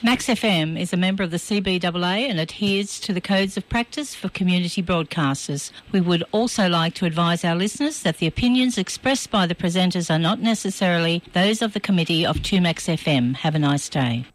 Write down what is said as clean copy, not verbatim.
Max FM is a member of the CBAA and adheres to the codes of practice for community broadcasters. We would also like to advise our listeners that the opinions expressed by the presenters are not necessarily those of the committee of 2Max FM. Have a nice day.